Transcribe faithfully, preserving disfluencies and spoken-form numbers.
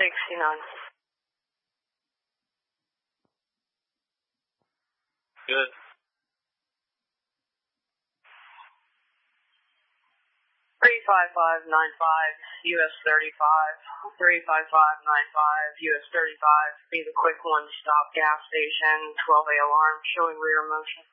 sixty-nine. Good. three five five nine five, U S thirty-five, three five five nine five, U S thirty-five, be the quick one stop gas station, twelve A alarm, showing rear motion.